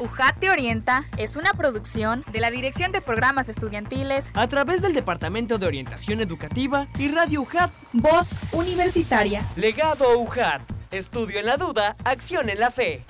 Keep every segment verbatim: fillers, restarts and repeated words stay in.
U J A T Te Orienta es una producción de la Dirección de Programas Estudiantiles a través del Departamento de Orientación Educativa y Radio U J A T. Voz Universitaria. Legado U J A T. Estudio en la duda, acción en la fe.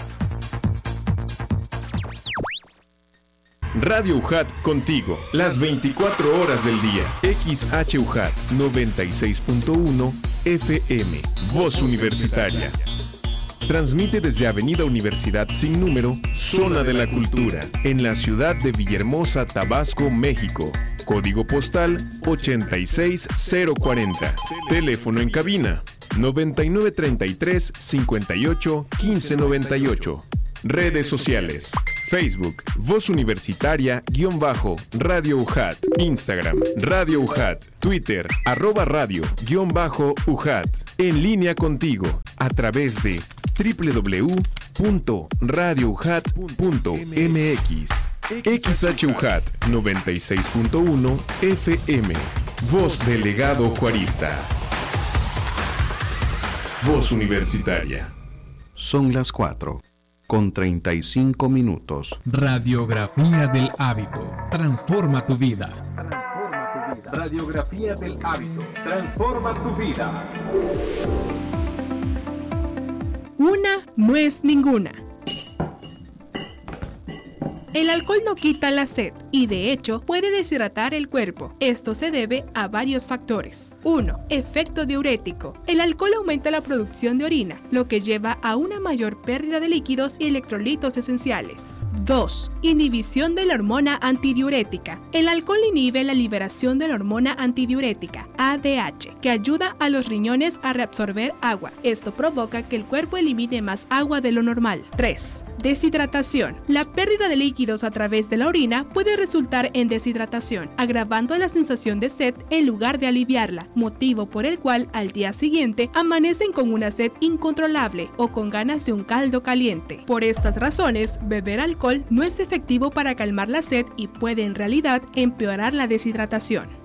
Radio U J A T contigo, las veinticuatro horas del día. X H U J A T noventa y seis punto uno F M, Voz Universitaria. Transmite desde Avenida Universidad Sin Número, Zona de la Cultura, en la ciudad de Villahermosa, Tabasco, México. Código postal ochenta y seis cero cuarenta. Teléfono en cabina noventa y nueve treinta y tres cincuenta y ocho quince noventa y ocho. Redes sociales: Facebook, Voz Universitaria, guión bajo, Radio U J A T, Instagram, Radio U J A T, Twitter, arroba radio, guión bajo, U J A T. En línea contigo, a través de doble u doble u doble u punto radio u j a t punto m x. X H U J A T noventa y seis punto uno F M, Voz del Legado Juarista. Voz Universitaria. Son las cuatro. Con treinta y cinco minutos. Radiografía del hábito. Transforma tu vida. Radiografía del hábito. Transforma tu vida. Una no es ninguna. El alcohol no quita la sed y de hecho puede deshidratar el cuerpo. Esto se debe a varios factores. uno. Efecto diurético. El alcohol aumenta la producción de orina, lo que lleva a una mayor pérdida de líquidos y electrolitos esenciales. dos. Inhibición de la hormona antidiurética. El alcohol inhibe la liberación de la hormona antidiurética, A D H, que ayuda a los riñones a reabsorber agua. Esto provoca que el cuerpo elimine más agua de lo normal. tres. Deshidratación. La pérdida de líquidos a través de la orina puede resultar en deshidratación, agravando la sensación de sed en lugar de aliviarla, motivo por el cual al día siguiente amanecen con una sed incontrolable o con ganas de un caldo caliente. Por estas razones, beber alcohol no es efectivo para calmar la sed y puede en realidad empeorar la deshidratación.